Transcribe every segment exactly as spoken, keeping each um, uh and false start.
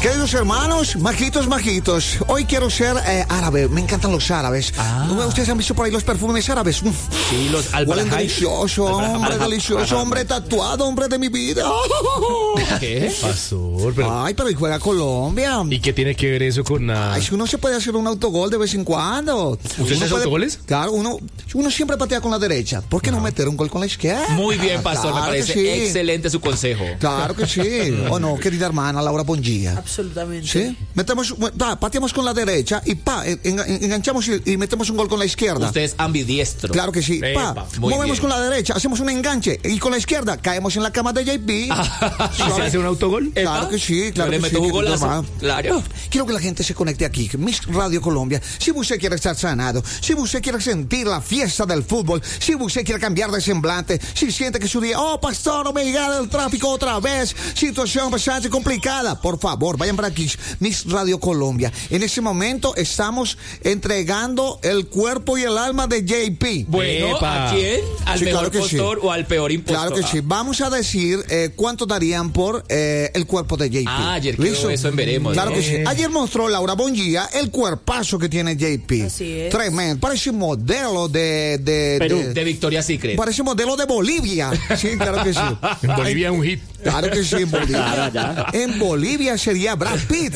Queridos hermanos, majitos, majitos, hoy quiero ser eh, árabe, me encantan los árabes. Ah. ¿Ustedes han visto por ahí los perfumes árabes? Sí, los Huelen delicioso, hombre delicioso, hombre tatuado, hombre de mi vida. ¿Qué pasó? Pero... Ay, pero y juega Colombia. ¿Y qué tiene que ver eso con nada? Ay, si uno se puede hacer un autogol de vez en cuando. ¿Usted hace autogoles? Claro, uno, uno siempre patea con la derecha. ¿Por qué no, no meter un gol con la izquierda? Muy bien, pastor, claro, me parece sí. excelente su consejo. Claro que sí. ¿O no, querida hermana Laura Bonjía? Absolutamente. ¿Sí? Metemos, pa, pateamos con la derecha y pa, en, enganchamos y, y metemos un gol con la izquierda. Usted es ambidiestro. Claro que sí. Pa, movemos bien. Con la derecha, hacemos un enganche y con la izquierda caemos en la cama de J P. ¿Sí se hace un autogol? Claro que sí, claro que sí. Claro. Quiero que la gente se conecte aquí, Miss Radio Colombia. Si usted quiere estar sanado, si usted quiere sentir la fiesta del fútbol, si usted quiere cambiar de semblante, si siente que su día, oh pastor, no me llega el tráfico otra vez, situación bastante complicada, por favor, vayan para aquí, Miss Radio Colombia. En este momento estamos entregando el cuerpo y el alma de J P. Bueno, ¿a quién? ¿Al sí, mejor claro postor sí. o al peor impostor? Claro que ah. sí. Vamos a decir eh, cuánto darían por eh, el cuerpo de J P. Ah, ayer quedó eso en veremos. Claro ¿eh? que sí. Ayer mostró Laura Bonjía el cuerpazo que tiene J P. Así es. Tremendo. Parece un modelo de... De, Perú, de, de Victoria's Secret. Parece un modelo de Bolivia. Sí, claro que sí. En Bolivia es un hit. Claro que sí, en Bolivia. Claro, en Bolivia sería Brad Pitt.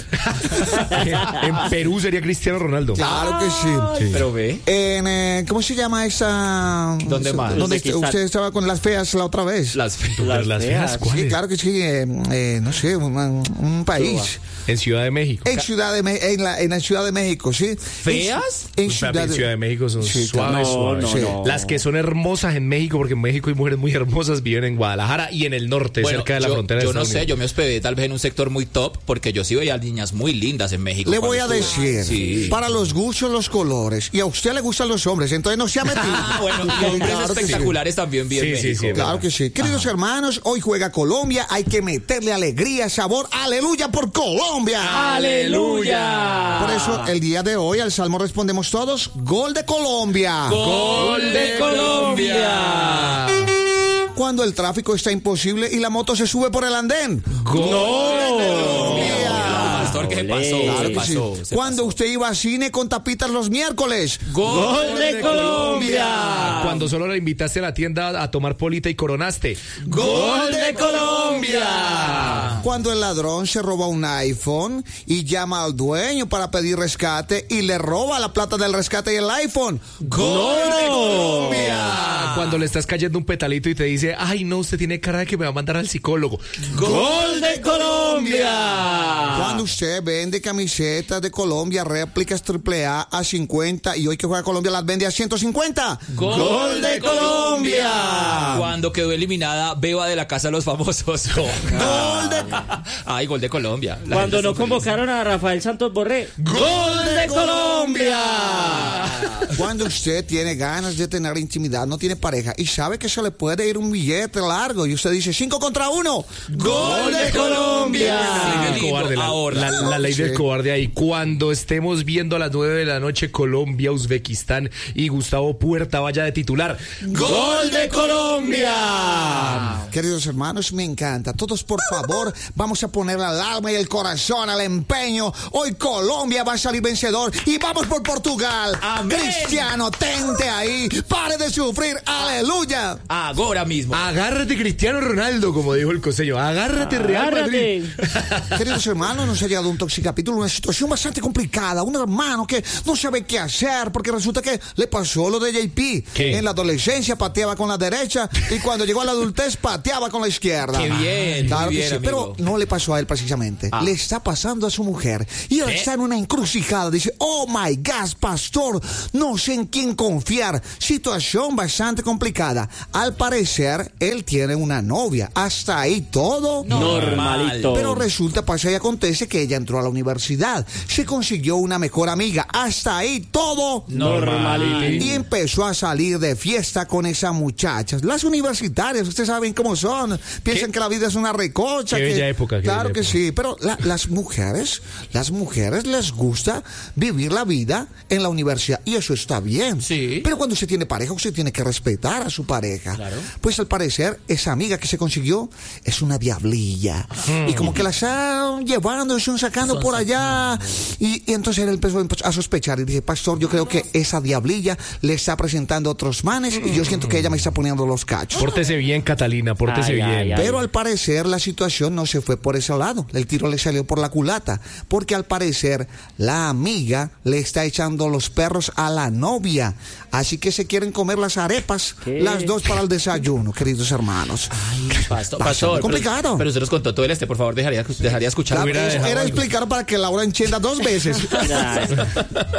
En Perú sería Cristiano Ronaldo. Claro que sí. sí. Pero ve. En, eh, ¿cómo se llama esa? ¿Dónde más? ¿Dónde usted, usted estaba con las feas la otra vez? Las feas. Las, las feas. ¿Cuáles? Sí, claro que sí. Eh, eh, no sé, un, un país. En Ciudad de México. En Ciudad de México, en la, en la Ciudad de México, ¿sí? ¿Feas? En, en Ciudad, Ciudad, de... Ciudad de México son sí, suaves, no, suaves. No, sí. no. Las que son hermosas en México, porque en México hay mujeres muy hermosas, viven en Guadalajara y en el norte, bueno, cerca de la yo, frontera de Yo Estados no sé, Unidos. yo me hospedé tal vez en un sector muy top, porque yo sí veía niñas muy lindas en México. Le voy a estuve. decir, sí. para los gustos, los colores. Y a usted le gustan los hombres, entonces no se ha metido. Ah, bueno, y hombres claro espectaculares sí. también bien sí, México. Sí, sí, claro que sí. Queridos Ajá. hermanos, hoy juega Colombia, hay que meterle alegría, sabor, aleluya por Colombia. Aleluya. Por eso, el día de hoy, al Salmo respondemos todos, gol de Colombia. Gol de Colombia. Cuando el tráfico está imposible y la moto se sube por el andén. Gol, Gol de Colombia. Pastor, ¿qué pasó? Claro se pasó sí. se Cuando pasó. usted iba a cine con tapitas los miércoles. Gol, Gol de, de Colombia. Colombia. Cuando solo le invitaste a la tienda a tomar polita y coronaste. Gol de Colombia. Cuando el ladrón se roba un iPhone y llama al dueño para pedir rescate y le roba la plata del rescate y el iPhone. Gol de Colombia. Cuando le estás cayendo un petalito y te dice, ay no, usted tiene cara de que me va a mandar al psicólogo. Gol de Colombia. Cuando usted vende camisetas de Colombia, réplicas triple A a cincuenta y hoy que juega Colombia las vende a ciento cincuenta. Gol, Gol de Colombia. Cuando quedó eliminada Beba de la Casa de los Famosos. Gol de Ay, gol de Colombia. La Cuando no convocaron a Rafael Santos Borré. Gol de Colombia. Cuando usted tiene ganas de tener intimidad, no tiene pareja y sabe que se le puede ir un billete largo y usted dice cinco contra uno. Gol de Colombia. Cobarde, la, la, la ley sí. del cobarde ahí. Cuando estemos viendo a las nueve de la noche Colombia, Uzbekistán y Gustavo Puerta vaya de titular. Gol de Colombia. Queridos hermanos, me encanta. Todos por favor, vamos a poner el alma y el corazón al empeño. Hoy Colombia va a salir vencedor y vamos por Portugal. Amén. Cristiano, tente ahí, pare de sufrir. Aleluya. Ahora mismo. Agárrate, Cristiano Ronaldo, como dijo el costeño. Agárrate, Real Madrid. Queridos hermanos, nos ha llegado un toxicapítulo, una situación bastante complicada. Un hermano que no sabe qué hacer porque resulta que le pasó lo de J P. ¿Qué? En la adolescencia pateaba con la derecha y cuando llegó a la adultez pateaba con la izquierda. Qué bien, claro muy bien, que sí, pero no le pasó a él precisamente. Ah. Le está pasando a su mujer y él ¿Eh? está en una encrucijada. Dice, oh my God, pastor, no sé en quién confiar. Situación bastante complicada. Al parecer, él tiene una novia. Hasta ahí todo normalito. Pero resulta, pasa y acontece que ella entró a la universidad. Se consiguió una mejor amiga. Hasta ahí todo normalito. Y empezó a salir de fiesta con esa muchacha. Las universitarias, ustedes saben cómo son. Piensan ¿Qué? que la vida es una recocha. Qué que, bella época. Qué claro bella que época. sí. Pero la, las mujeres, las mujeres les gusta vivir la vida en la universidad. Y eso está bien. Sí. Pero cuando usted tiene pareja, usted tiene que respetar a su pareja. Claro. Pues al parecer, esa amiga que se consiguió es una diablilla. Hmm. Y como que la está estaban llevando, estaban sacando por allá. Y, y entonces él empezó a sospechar y dice, pastor, yo creo que esa diablilla le está presentando otros manes y yo siento que ella me está poniendo los cachos. Pórtese bien, Catalina, pórtese Ay, bien. ay, ay. Pero al parecer la situación no se fue por ese lado. El tiro le salió por la culata. Porque al parecer la amiga le está echando los perros a la novia. Así que se quieren comer las arepas, ¿Qué? las dos para el desayuno, queridos hermanos. Ay, pastor, Bastante pastor. complicado. Pero, pero usted nos contó todo el este, por favor, dejaría, dejaría escuchar. Claro, hubiera eso dejado era algo. explicar para que Laura entienda dos veces. Ya.